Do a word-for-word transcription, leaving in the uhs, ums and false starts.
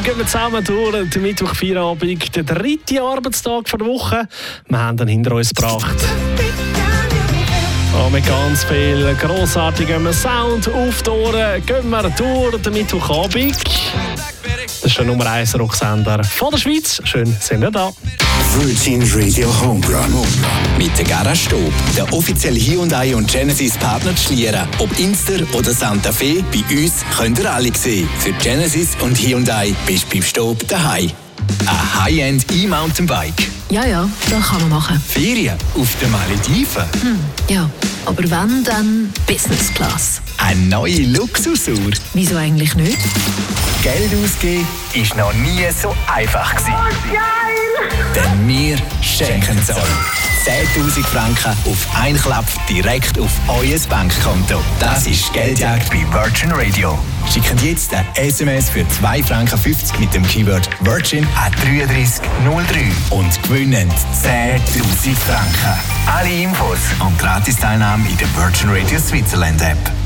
sieben gehen wir zusammen durch den Mittwoch-Feierabend, der dritte Arbeitstag der Woche. Wir haben ihn hinter uns gebracht. Oh, mit ganz viel grossartigem Sound auf die Ohren gehen wir durch den Mittwochabend. Das ist der Nummer eins Rocksender von der Schweiz. Schön, sind wir da. Virgin Radio Homerun. Mit der Garage Stob, der offizielle Hyundai und Genesis Partner zu Schlieren. Ob Inster oder Santa Fe, bei uns könnt ihr alle sehen. Für Genesis und Hyundai bist du beim Stob daheim. Ein High-End E-Mountainbike. Ja, ja, das kann man machen. Ferien auf den Malediven. Hm, ja, aber wenn, dann Business Class. Eine neue Luxusuhr. Wieso eigentlich nicht? Geld ausgeben ist noch nie so einfach gewesen. Oh, geil! Denn wir schenken es euch. zehntausend Franken auf einen Klapp direkt auf euer Bankkonto. Das ist Geldjagd bei Virgin Radio. Schickt jetzt ein S M S für zwei Franken fünfzig mit dem Keyword Virgin an drei drei null drei und gewinnen zehntausend Franken. Alle Infos und Gratis-Teilnahme in der Virgin Radio Switzerland App.